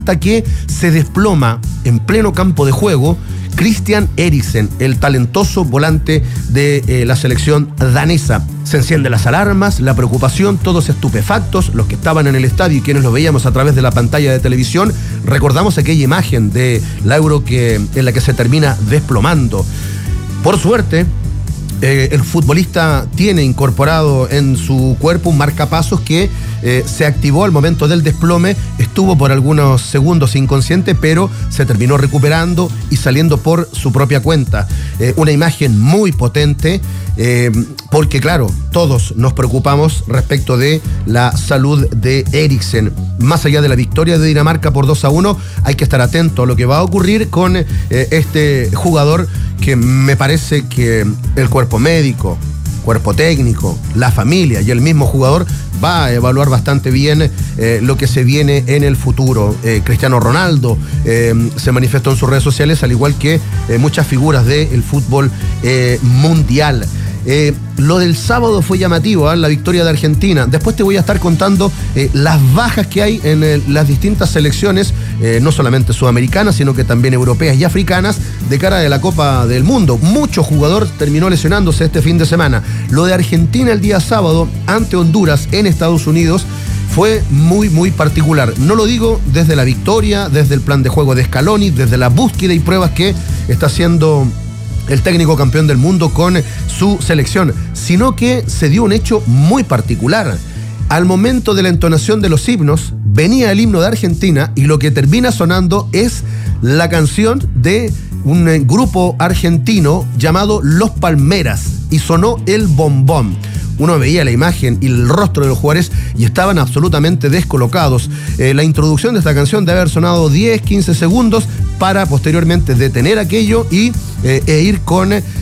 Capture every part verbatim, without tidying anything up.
hasta que se desploma en pleno campo de juego Christian Eriksen, el talentoso volante de eh, la selección danesa. Se encienden las alarmas, la preocupación, todos estupefactos, los que estaban en el estadio y quienes lo veíamos a través de la pantalla de televisión, recordamos aquella imagen de la Euro que, en la que se termina desplomando. Por suerte, Eh, el futbolista tiene incorporado en su cuerpo un marcapasos que eh, se activó al momento del desplome, estuvo por algunos segundos inconsciente, pero se terminó recuperando y saliendo por su propia cuenta. Eh, una imagen muy potente, eh, porque claro, todos nos preocupamos respecto de la salud de Eriksen. Más allá de la victoria de Dinamarca por dos a uno, hay que estar atento a lo que va a ocurrir con eh, este jugador, que me parece que el cuerpo médico, cuerpo técnico, la familia y el mismo jugador va a evaluar bastante bien eh, lo que se viene en el futuro. Eh, Cristiano Ronaldo eh, se manifestó en sus redes sociales, al igual que eh, muchas figuras del fútbol eh, mundial. Eh, lo del sábado fue llamativo, ¿eh? La victoria de Argentina. Después te voy a estar contando eh, las bajas que hay en eh, las distintas selecciones, eh, no solamente sudamericanas, sino que también europeas y africanas, de cara a la Copa del Mundo. Mucho jugador terminó lesionándose este fin de semana. Lo de Argentina el día sábado ante Honduras en Estados Unidos fue muy, muy particular. No lo digo desde la victoria, desde el plan de juego de Scaloni, desde la búsqueda y pruebas que está haciendo el técnico campeón del mundo con su selección, sino que se dio un hecho muy particular. Al momento de la entonación de los himnos, venía el himno de Argentina y lo que termina sonando es la canción de un grupo argentino llamado Los Palmeras, y sonó el bombón. Uno veía la imagen y el rostro de los jugadores y estaban absolutamente descolocados. Eh, la introducción de esta canción debe haber sonado diez, quince segundos para posteriormente detener aquello y eh, e ir con eh,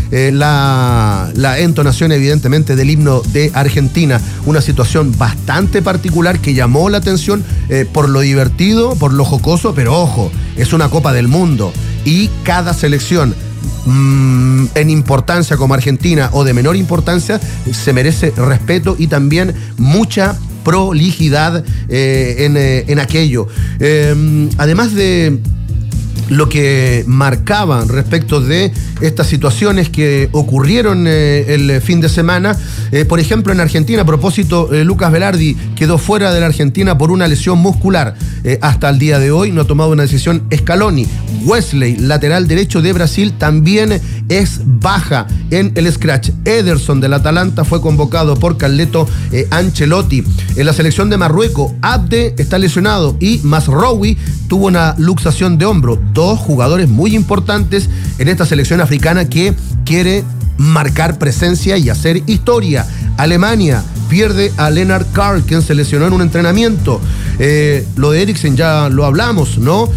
la, la entonación evidentemente del himno de Argentina. Una situación bastante particular que llamó la atención eh, por lo divertido, por lo jocoso, pero ojo, es una Copa del Mundo y cada selección en importancia como Argentina o de menor importancia se merece respeto y también mucha prolijidad eh, en, eh, en aquello. Eh, además de lo que marcaban respecto de estas situaciones que ocurrieron eh, el fin de semana. Eh, por ejemplo, en Argentina, a propósito, eh, Lucas Velardi quedó fuera de la Argentina por una lesión muscular. Eh, hasta el día de hoy no ha tomado una decisión Scaloni. Wesley, lateral derecho de Brasil, también es baja en el scratch. Ederson del Atalanta fue convocado por Carleto eh, Ancelotti. En la selección de Marruecos, Abde está lesionado y Mazraoui tuvo una luxación de hombro. Dos jugadores muy importantes en esta selección africana que quiere marcar presencia y hacer historia. Alemania pierde a Lennart Karl, quien se lesionó en un entrenamiento. Eh, lo de Eriksen ya lo hablamos, ¿no?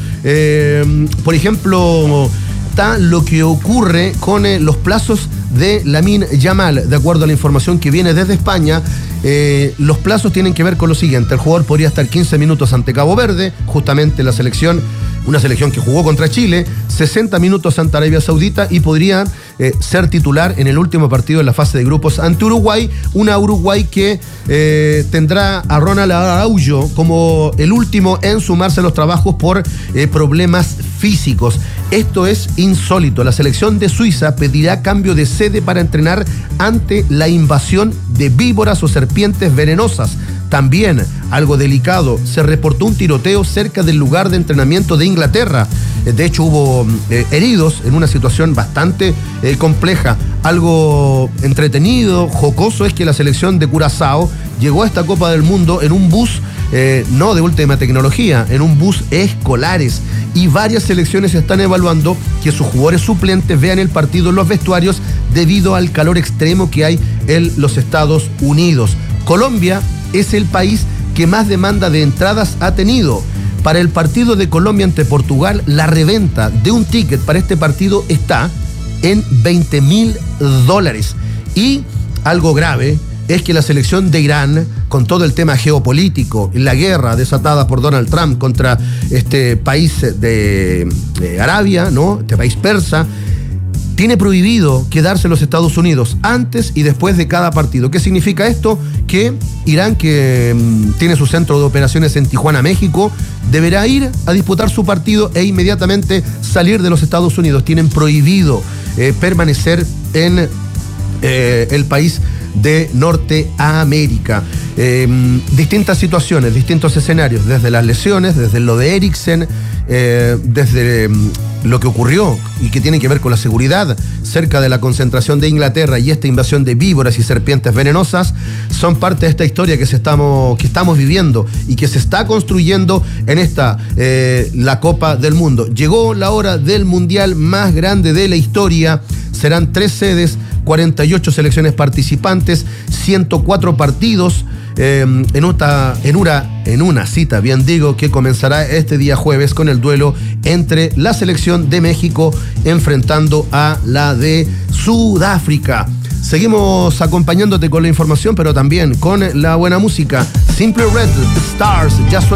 Eh, por ejemplo, está lo que ocurre con eh, los plazos de Lamine Yamal. De acuerdo a la información que viene desde España, eh, los plazos tienen que ver con lo siguiente. El jugador podría estar quince minutos ante Cabo Verde, justamente la selección, una selección que jugó contra Chile, sesenta minutos ante Arabia Saudita y podría eh, ser titular en el último partido en la fase de grupos ante Uruguay, una Uruguay que eh, tendrá a Ronald Araujo como el último en sumarse a los trabajos por eh, problemas físicos. Esto es insólito. La selección de Suiza pedirá cambio de sede para entrenar ante la invasión de víboras o serpientes venenosas. También, algo delicado, se reportó un tiroteo cerca del lugar de entrenamiento de Inglaterra. De hecho, hubo eh, heridos en una situación bastante eh, compleja. Algo entretenido, jocoso, es que la selección de Curazao llegó a esta Copa del Mundo en un bus, eh, no de última tecnología, en un bus escolares. Y varias selecciones están evaluando que sus jugadores suplentes vean el partido en los vestuarios debido al calor extremo que hay en los Estados Unidos. Colombia es el país que más demanda de entradas ha tenido. Para el partido de Colombia ante Portugal, la reventa de un ticket para este partido está en veinte mil dólares. Y algo grave es que la selección de Irán, con todo el tema geopolítico, la guerra desatada por Donald Trump contra este país de, de Arabia, ¿no? Este país persa, tiene prohibido quedarse en los Estados Unidos antes y después de cada partido. ¿Qué significa esto? Que Irán, que mmm, tiene su centro de operaciones en Tijuana, México, deberá ir a disputar su partido e inmediatamente salir de los Estados Unidos. Tienen prohibido eh, permanecer en eh, el país de Norteamérica. Eh, distintas situaciones, distintos escenarios, desde las lesiones, desde lo de Eriksen, eh, desde eh, lo que ocurrió y que tiene que ver con la seguridad cerca de la concentración de Inglaterra y esta invasión de víboras y serpientes venenosas, son parte de esta historia que, se estamos, que estamos viviendo y que se está construyendo en esta, eh, la Copa del Mundo. Llegó la hora del mundial más grande de la historia. Serán tres sedes, cuarenta y ocho selecciones participantes, ciento cuatro partidos eh, en, una, en, una, en una cita, bien digo, que comenzará este día jueves con el duelo entre la selección de México enfrentando a la de Sudáfrica. Seguimos acompañándote con la información, pero también con la buena música. Simply Red Stars ya suena.